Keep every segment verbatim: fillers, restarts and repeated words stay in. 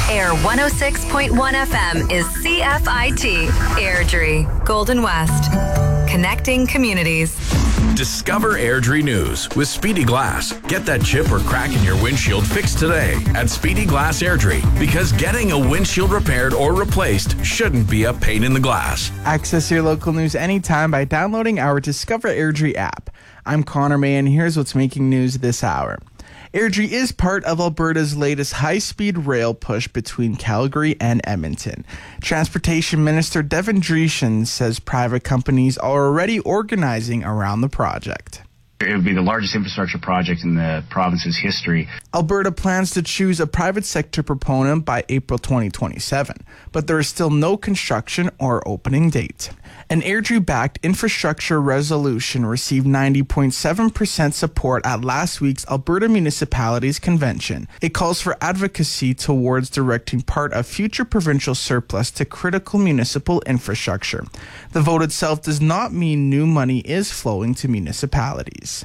Air one oh six point one F M is C F I T, Airdrie, Golden West. Connecting communities. Discover Airdrie News with Speedy Glass. Get that chip or crack in your windshield fixed today at Speedy Glass Airdrie, because getting a windshield repaired or replaced shouldn't be a pain in the glass. Access your local news anytime by downloading our Discover Airdrie app. I'm Connor May, and here's what's making news this hour. Airdrie is part of Alberta's latest high-speed rail push between Calgary and Edmonton. Transportation Minister Devin Dreeshen says private companies are already organizing around the project. It would be the largest infrastructure project in the province's history. Alberta plans to choose a private sector proponent by April twenty twenty-seven, but there is still no construction or opening date. An Airdrie-backed infrastructure resolution received ninety point seven percent support at last week's Alberta Municipalities Convention. It calls for advocacy towards directing part of future provincial surplus to critical municipal infrastructure. The vote itself does not mean new money is flowing to municipalities.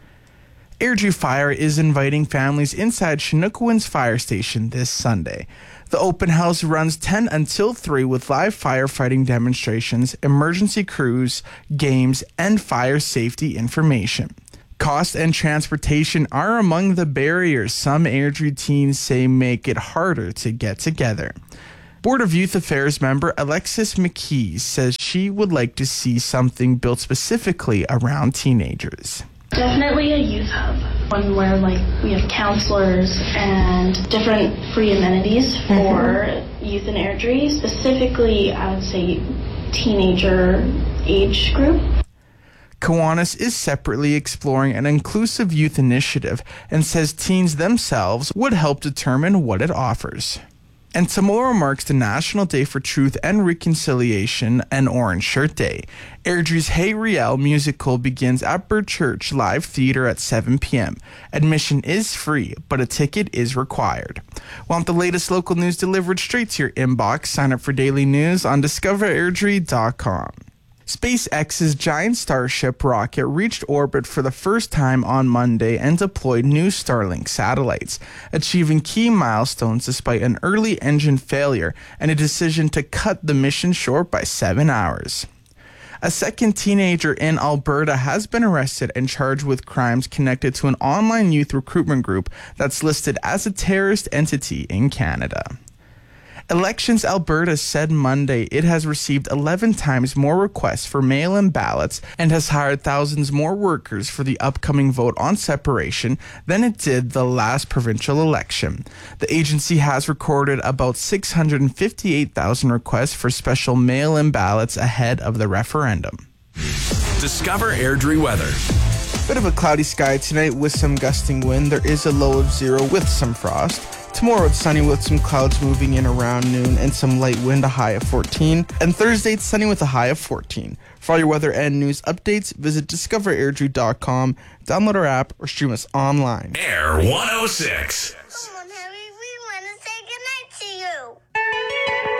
Airdrie Fire is inviting families inside Chinookawin's fire station this Sunday. The open house runs ten until three with live firefighting demonstrations, emergency crews, games, and fire safety information. Cost and transportation are among the barriers some Airdrie teens say make it harder to get together. Board of Youth Affairs member Alexis McKee says she would like to see something built specifically around teenagers. Definitely a youth hub, one where like we have counselors and different free amenities for mm-hmm. youth in Airdrie, specifically I would say teenager age group. Kiwanis is separately exploring an inclusive youth initiative and says teens themselves would help determine what it offers. And tomorrow marks the National Day for Truth and Reconciliation and Orange Shirt Day. Airdrie's Hey Riel musical begins at Bird Church Live Theatre at seven p.m. Admission is free, but a ticket is required. Want the latest local news delivered straight to your inbox? Sign up for daily news on discover airdrie dot com. SpaceX's giant Starship rocket reached orbit for the first time on Monday and deployed new Starlink satellites, achieving key milestones despite an early engine failure and a decision to cut the mission short by seven hours. A second teenager in Alberta has been arrested and charged with crimes connected to an online youth recruitment group that's listed as a terrorist entity in Canada. Elections Alberta said Monday it has received eleven times more requests for mail-in ballots and has hired thousands more workers for the upcoming vote on separation than it did the last provincial election. The agency has recorded about six hundred fifty-eight thousand requests for special mail-in ballots ahead of the referendum. Discover Airdrie weather. Bit of a cloudy sky tonight with some gusting wind. There is a low of zero with some frost. Tomorrow it's sunny with some clouds moving in around noon and some light wind, a high of fourteen. And Thursday it's sunny with a high of fourteen. For all your weather and news updates, visit discover airdrie dot com, download our app, or stream us online. Air one oh six.